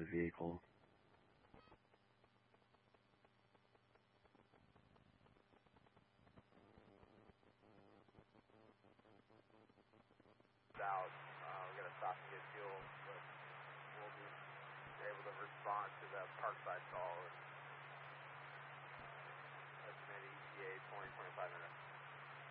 the vehicle. Out. We're going to stop and get fuel, but we'll be able to respond to that Parkside call. Estimated ETA 20-25 minutes.